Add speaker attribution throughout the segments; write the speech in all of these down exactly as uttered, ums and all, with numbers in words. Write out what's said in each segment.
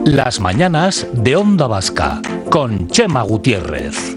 Speaker 1: Las mañanas de Onda Vasca, con Chema Gutiérrez.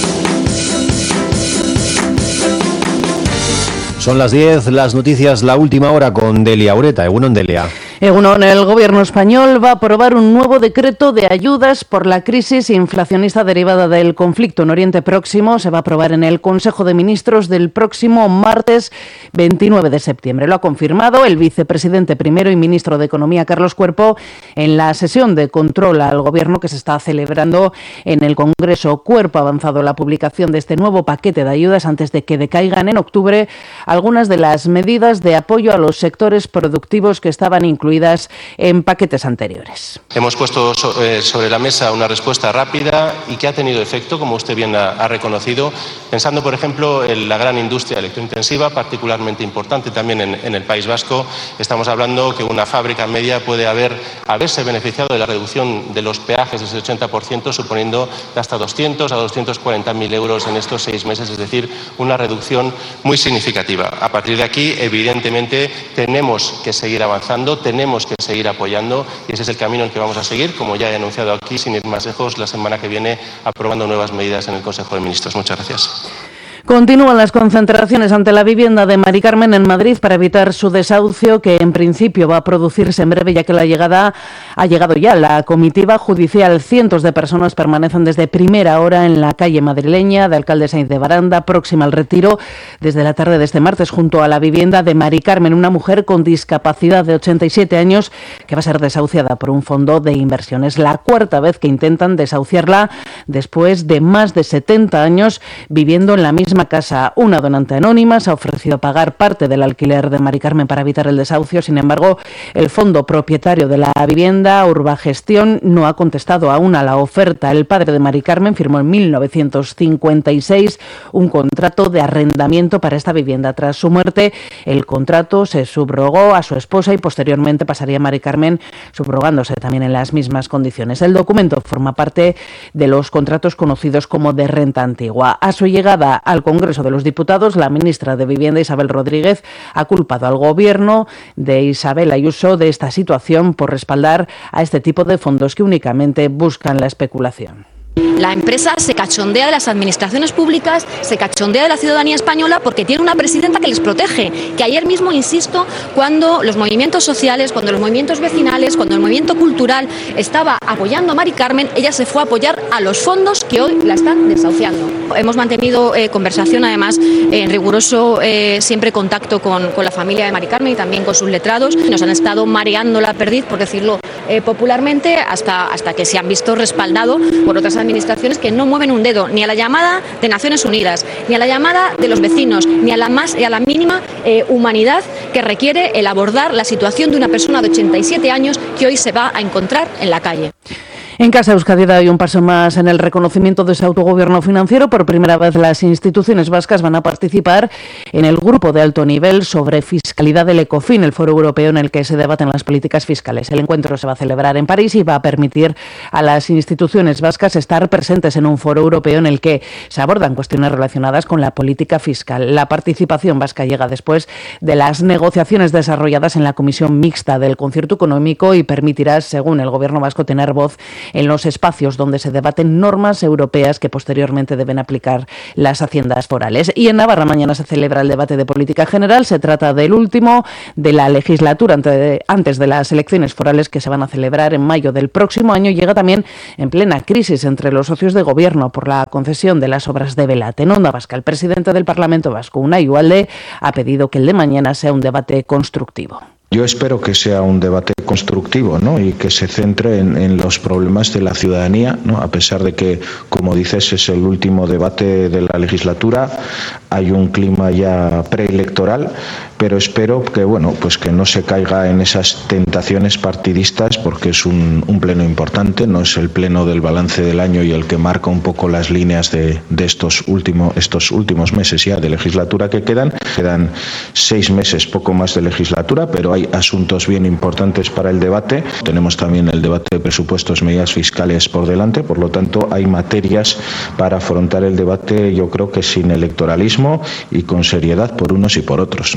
Speaker 2: Son las diez, las noticias, la última hora con Delia Ureta. Egunon, Delia.
Speaker 3: Egunon, el gobierno español va a aprobar un nuevo decreto de ayudas por la crisis inflacionista derivada del conflicto en Oriente Próximo. Se va a aprobar en el Consejo de Ministros del próximo martes veintinueve de septiembre. Lo ha confirmado el vicepresidente primero y ministro de Economía, Carlos Cuerpo, en la sesión de control al gobierno que se está celebrando en el Congreso. Cuerpo ha avanzado la publicación de este nuevo paquete de ayudas antes de que decaigan en octubre algunas de las medidas de apoyo a los sectores productivos que estaban incluidas en paquetes anteriores.
Speaker 4: Hemos puesto sobre la mesa una respuesta rápida y que ha tenido efecto, como usted bien ha reconocido, pensando, por ejemplo, en la gran industria electrointensiva, particularmente importante también en, en el País Vasco. Estamos hablando que una fábrica media puede haber, haberse beneficiado de la reducción de los peajes de ese ochenta por ciento, suponiendo de hasta doscientos a doscientos cuarenta mil euros en estos seis meses, es decir, una reducción muy significativa. A partir de aquí, evidentemente, tenemos que seguir avanzando, tenemos Tenemos que seguir apoyando y ese es el camino en el que vamos a seguir, como ya he anunciado aquí, sin ir más lejos, la semana que viene aprobando nuevas medidas en el Consejo de Ministros. Muchas gracias.
Speaker 3: Continúan las concentraciones ante la vivienda de Mari Carmen en Madrid para evitar su desahucio, que en principio va a producirse en breve, ya que la llegada ha llegado ya la comitiva judicial. Cientos de personas permanecen desde primera hora en la calle madrileña de Alcalde Sainz de Baranda, próxima al Retiro, desde la tarde de este martes, junto a la vivienda de Mari Carmen, una mujer con discapacidad de ochenta y siete años que va a ser desahuciada por un fondo de inversiones. La cuarta vez que intentan desahuciarla después de más de setenta años viviendo en la misma casa. Una donante anónima se ha ofrecido pagar parte del alquiler de Mari Carmen para evitar el desahucio. Sin embargo, el fondo propietario de la vivienda, Urbagestión, no ha contestado aún a la oferta. El padre de Mari Carmen firmó en mil novecientos cincuenta y seis un contrato de arrendamiento para esta vivienda. Tras su muerte, el contrato se subrogó a su esposa y posteriormente pasaría Mari Carmen subrogándose también en las mismas condiciones. El documento forma parte de los contratos conocidos como de renta antigua. A su llegada al Congreso de los Diputados, la ministra de Vivienda, Isabel Rodríguez, ha culpado al gobierno de Isabel Ayuso de esta situación por respaldar a este tipo de fondos que únicamente buscan la especulación.
Speaker 5: La empresa se cachondea de las administraciones públicas, se cachondea de la ciudadanía española porque tiene una presidenta que les protege. Que ayer mismo, insisto, cuando los movimientos sociales, cuando los movimientos vecinales, cuando el movimiento cultural estaba apoyando a Mari Carmen, ella se fue a apoyar a los fondos que hoy la están desahuciando. Hemos mantenido eh, conversación, además, eh, en riguroso eh, siempre contacto con, con la familia de Mari Carmen y también con sus letrados. Nos han estado mareando la perdiz, por decirlo eh, popularmente, hasta, hasta que se han visto respaldados por otras administraciones administraciones que no mueven un dedo ni a la llamada de Naciones Unidas, ni a la llamada de los vecinos, ni a la más y a la mínima eh, humanidad que requiere el abordar la situación de una persona de ochenta y siete años que hoy se va a encontrar en la calle.
Speaker 3: En Casa Euskadi hay un paso más en el reconocimiento de ese autogobierno financiero. Por primera vez las instituciones vascas van a participar en el grupo de alto nivel sobre fiscalidad del ECOFIN, el foro europeo en el que se debaten las políticas fiscales. El encuentro se va a celebrar en París y va a permitir a las instituciones vascas estar presentes en un foro europeo en el que se abordan cuestiones relacionadas con la política fiscal. La participación vasca llega después de las negociaciones desarrolladas en la Comisión Mixta del Concierto Económico y permitirá, según el gobierno vasco, tener voz en los espacios donde se debaten normas europeas que posteriormente deben aplicar las haciendas forales. Y en Navarra mañana se celebra el debate de política general. Se trata del último de la legislatura antes de las elecciones forales que se van a celebrar en mayo del próximo año. Llega también en plena crisis entre los socios de gobierno por la concesión de las obras de Belat. En Onda Vasca, el presidente del Parlamento Vasco, Unai Ugalde, ha pedido que el de mañana sea un debate constructivo.
Speaker 6: Yo espero que sea un debate constructivo, ¿no? Y que se centre en, en los problemas de la ciudadanía, ¿no? A pesar de que, como dices, es el último debate de la legislatura, hay un clima ya preelectoral, pero espero que, bueno, pues que no se caiga en esas tentaciones partidistas, porque es un, un pleno importante, no es el pleno del balance del año y el que marca un poco las líneas de, de estos últimos, estos últimos meses ya de legislatura que quedan. Quedan seis meses, poco más de legislatura, pero hay asuntos bien importantes para el debate. Tenemos también el debate de presupuestos, medidas fiscales por delante, por lo tanto hay materias para afrontar el debate, yo creo que sin electoralismo y con seriedad por unos y por otros, ¿no?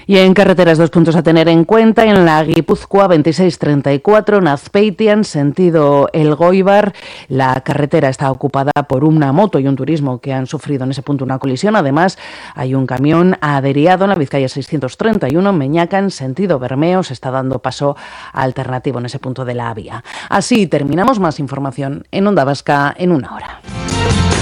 Speaker 3: Y en carreteras, dos puntos a tener en cuenta. En la Guipúzcoa veintiséis treinta y cuatro, en Azpeitian, sentido El Goibar, la carretera está ocupada por una moto y un turismo que han sufrido en ese punto una colisión. Además, hay un camión averiado en la Vizcaya seiscientos treinta y uno, en Meñacan, sentido Bermeo. Se está dando paso alternativo en ese punto de la vía. Así terminamos. Más información en Onda Vasca en una hora.